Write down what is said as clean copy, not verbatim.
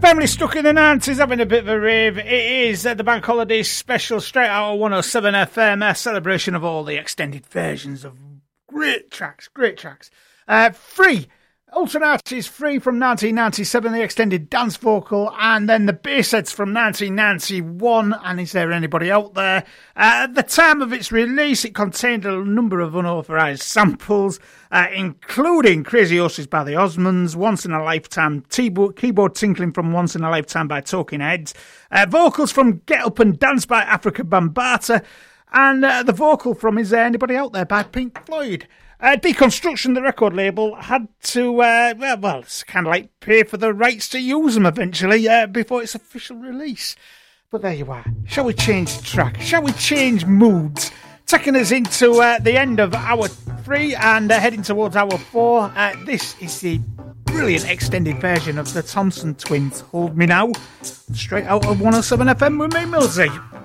Family stuck in the 90s having a bit of a rave. It is the Bank Holiday special straight out of 107 FM, a celebration of all the extended versions of great tracks. Free. Ultra Nazis Free from 1997, the extended dance vocal, and then the bass heads from 1991. And is there anybody out there? At the time of its release, it contained a number of unauthorised samples, including Crazy Horses by the Osmonds, Once in a Lifetime, keyboard tinkling from Once in a Lifetime by Talking Heads, vocals from Get Up and Dance by Africa Bambaataa, and the vocal from Is There Anybody Out There by Pink Floyd. Deconstruction, the record label, had to, it's kind of like pay for the rights to use them eventually before its official release. But there you are. Shall we change track? Shall we change moods? Taking us into the end of hour 3 and heading towards hour 4. This is the brilliant extended version of the Thompson Twins' Hold Me Now. Straight out of 107 FM with me, Millsy.